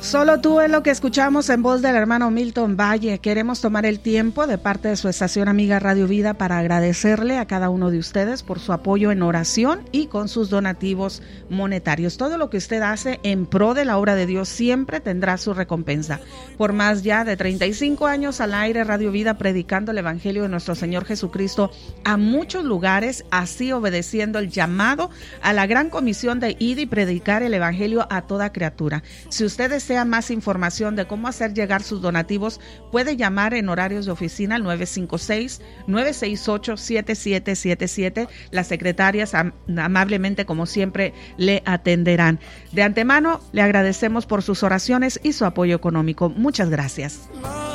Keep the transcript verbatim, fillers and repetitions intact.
Solo tú es lo que escuchamos en voz del hermano Milton Valle. Queremos tomar el tiempo de parte de su estación amiga Radio Vida para agradecerle a cada uno de ustedes por su apoyo en oración y con sus donativos monetarios. Todo lo que usted hace en pro de la obra de Dios siempre tendrá su recompensa. Por más ya de treinta y cinco años al aire, Radio Vida predicando el Evangelio de nuestro Señor Jesucristo a muchos lugares, así obedeciendo el llamado a la gran comisión de ir y predicar el Evangelio a toda criatura. Si usted desea más información de cómo hacer llegar sus donativos, puede llamar en horarios de oficina al nueve cinco seis, nueve seis ocho, siete siete siete siete. Las secretarias am- amablemente, como siempre, le atenderán. De antemano, le agradecemos por sus oraciones y su apoyo económico. Muchas gracias.